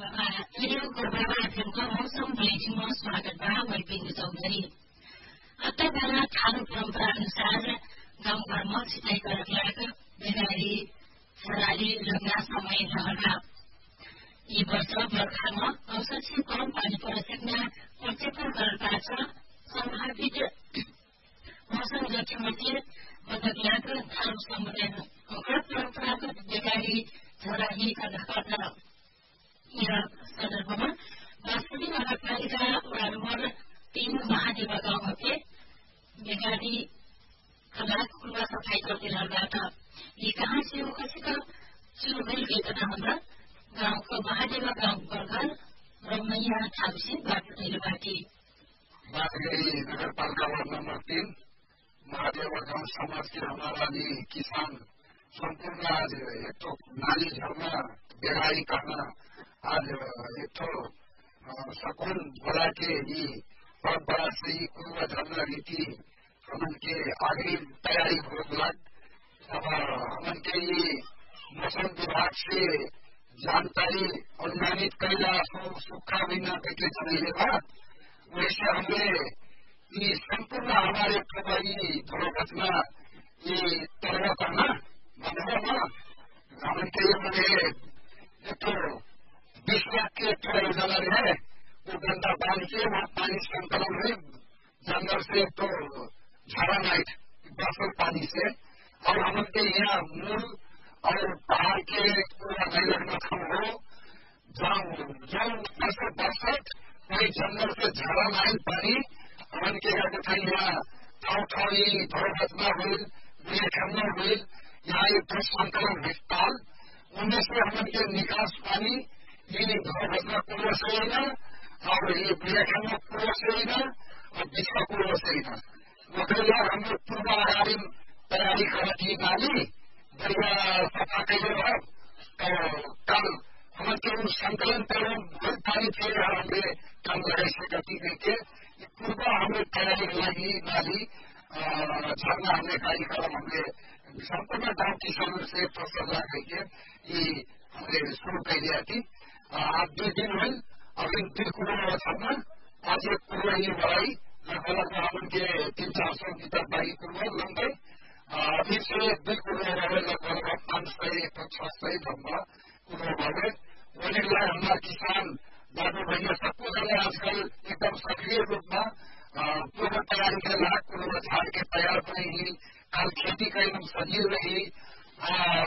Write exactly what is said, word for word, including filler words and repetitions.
Radio गोरबाबा एफएमको मौसम बुलेटिनमा स्वागत बा। मैं बिन्दु चौधरी। अत्ता बेला थारू परम्परा अनुसार गाउँघरमा सिँचाइ गर्नका बेगारी फराली लगना समय रहला। यी वर्ष बर्खामा औसतसे कम पानी परिसक्ने पचहत्तर गणपाच सम्भावित मौसम जोखिममध्ये बदलिएको थारू समुदाय परम्परागत बेगारी झराहीका घटना यस सन्दर्भमा बाँसुरी नगरपालिका वडा नम्बर तीन महादेवा गाउँमध्ये बेगारी खलास पूर्व सफाई चौकीहरूबाट यी कहाँ से हो कसैका सुरु भएकै कथा हुँदा गाउँको महादेवा गाउँ वर्गल रमैया थारूसी बाटो बाटी बाँसुरी नगरपालिका वार्ड नंबर तीन महादेवा गांव समाज के हमारा भी किसान संपूर्ण आज एक तो नाली झरना बेगारी करना आज एक तो सकून बोला के ही परंपरा से ही पूर्व झरना रीति हमन के आगे तैयारी हो लग अब हमन के ये मौसम विभाग से जानकारी अनुमानित कैला सूखा महीना के चलेगा वैसे हमें ये संपूर्ण हमारे प्रभावी दुर्घटना ये तरह करना मतलब हमन के ये एक तो बीस लाख के जल है वो गंदा पानी से वहाँ पानी संकलन है जंगल से तो झरा नाइट बसल पानी से और हमन के यहाँ मूल और पहाड़ के पूरा लगना खम हो जहाँ जहाँ से बरसत वही जंगल से झरा नाइट पानी हमन के यहाँ ठाउँ ठाउँ यी दुर्घटना हुई बुढ़ाखाना हुई यहाँ एक संकलन हिस्ताल उनमें से हमन के निकास पानी ये दुर्घटना पूर्व से ही ना और ये बुढ़ाखाना पूर्व से ही ना और बिछा पूर्व से ही ना मतलब हम लोग पूर्व आगामी तैयारी करती नाली बढ़िया सफा कैले तो कल हमन के संकलन करें पानी फिर हमें कम लगे से गति करके पूर्व हमें तैयारी लगी नाली झरना हमने कार्यक्रम हमने संपूर्ण गांव किसानों से सलाह करके ये हमने शुरू कर दिया थी आज दो दिन हुए अभी दिन कुछ झरना आज एक पूर्व ही बढ़ाई लगभग हमन के तीन चार सौ की तरफ बाई पूर्व लंबे अभी से दिन पूर्व लगभग पांच सौ एक सौ छह सौ लंबा पूर्व बढ़े बोले हमारा किसान दादू भैया सबको लगे आजकल एकदम सक्रिय रूप में पूर्व तैयारी के लाख पूर्व झाड़ के तैयार नहीं कल खेती का एकदम सजीव रही